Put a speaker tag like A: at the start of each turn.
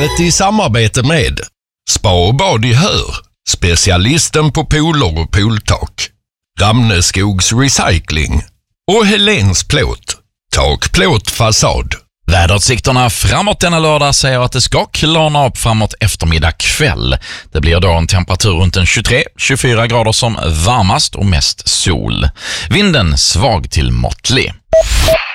A: Avsnittet i samarbete med Spa och bad i Hör, specialisten på pooler och pooltak, Ramneskogs Recycling och Helens Plåt, takplåt fasad.
B: Väderutsikterna framåt denna lördag säger att det ska klarna upp framåt eftermiddag kväll. Det blir då en temperatur runt en 23-24 grader som varmast och mest sol. Vinden svag till måttlig.